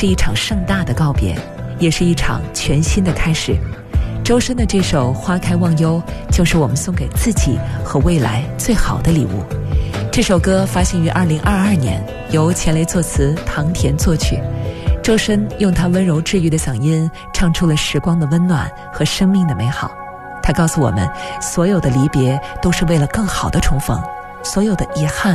是一场盛大的告别，也是一场全新的开始。周深的这首《花开忘忧》就是我们送给自己和未来最好的礼物。这首歌发行于2022年，由钱雷作词，唐田作曲。周深用他温柔治愈的嗓音唱出了时光的温暖和生命的美好。他告诉我们，所有的离别都是为了更好的重逢，所有的遗憾